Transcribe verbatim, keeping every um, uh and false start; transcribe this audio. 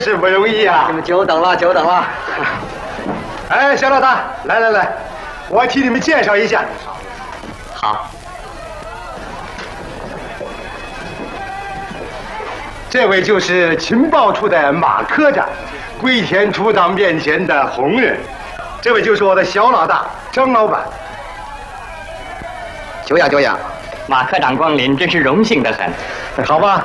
是不容易啊！ 你们久等了，久等了。 哎，小老大，来来来，我替你们介绍一下。 好， 这位就是情报处的马科长，龟田处长面前的红人。这位就是我的小老大张老板。 久仰久仰，马科长光临，真是荣幸的很。 好吧，